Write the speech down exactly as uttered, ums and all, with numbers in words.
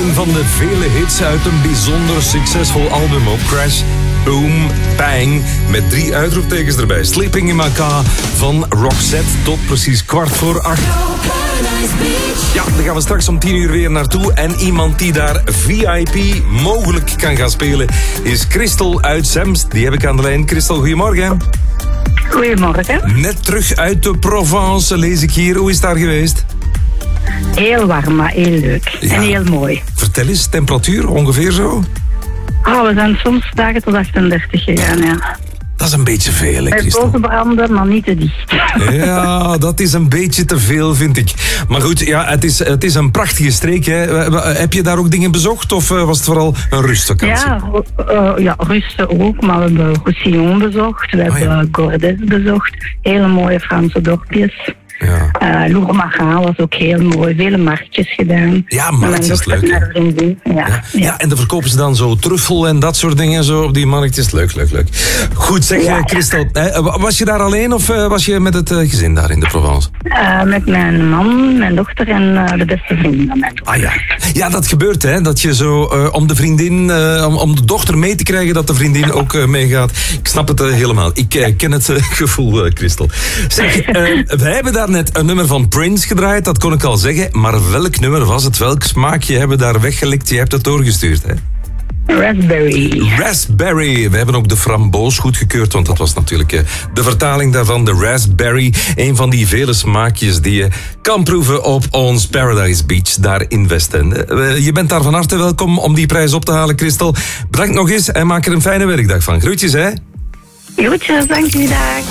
Een van de vele hits uit een bijzonder succesvol album op Crash, Boom, Bang, met drie uitroeptekens erbij. Sleeping in My Car van Roxette tot precies kwart voor acht. Ja, daar gaan we straks om tien uur weer naartoe. En iemand die daar V I P mogelijk kan gaan spelen is Christel uit Zemst. Die heb ik aan de lijn. Christel, goedemorgen. Goedemorgen. Net terug uit de Provence, lees ik hier. Hoe is het daar geweest? Heel warm, maar heel leuk. Ja. En heel mooi. Vertel eens, temperatuur ongeveer zo? Oh, we zijn soms dagen tot achtendertig gegaan, ja. Dat is een beetje veel, hè, Christel? Met branden, maar niet te dicht. Ja, dat is een beetje te veel, vind ik. Maar goed, ja, het is, het is een prachtige streek, hè. Heb je daar ook dingen bezocht of was het vooral een rustvakantie? Ja, uh, ja rusten ook, maar we hebben Roussillon bezocht. We oh, hebben ja. Gordes bezocht. Hele mooie Franse dorpjes. Ja. Uh, Lourmaga was ook heel mooi. Vele marktjes gedaan. Ja, marktjes, leuk. Ja. Ja. Ja. ja, en dan verkopen ze dan zo truffel en dat soort dingen zo op die marktjes. Leuk, leuk, leuk. Goed, zeg ja, Christel, ja. was je daar alleen of was je met het gezin daar in de Provence? Uh, met mijn man, mijn dochter en uh, de beste vriendin van mijn dochter. Ah ja, ja dat gebeurt hè, dat je zo uh, om de vriendin, uh, om, om de dochter mee te krijgen, dat de vriendin ook uh, meegaat. Ik snap het uh, helemaal. Ik uh, ken het uh, gevoel, uh, Christel. Zeg, uh, wij hebben daar net een nummer van Prince gedraaid, dat kon ik al zeggen. Maar welk nummer was het? Welk smaakje hebben we daar weggelikt? Je hebt het doorgestuurd, hè? Raspberry. Raspberry. We hebben ook de framboos goedgekeurd, want dat was natuurlijk uh, de vertaling daarvan. De raspberry. Een van die vele smaakjes die je kan proeven op ons Paradise Beach daar in Westend. Uh, je bent daar van harte welkom om die prijs op te halen, Christel. Bedankt nog eens en maak er een fijne werkdag van. Groetjes, hè? Groetjes, dank u, dag.